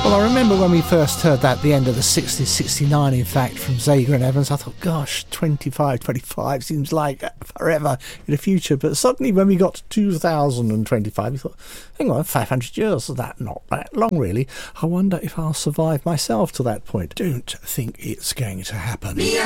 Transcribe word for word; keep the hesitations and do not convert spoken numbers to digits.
Well, I remember when we first heard that at the end of the sixties, sixty-nine in fact, from Zager and Evans, I thought, gosh, twenty-five, twenty-five seems like forever in the future. But suddenly when we got to two thousand twenty-five, we thought, hang on, five hundred years, is that not that long really? I wonder if I'll survive myself to that point. Don't think it's going to happen.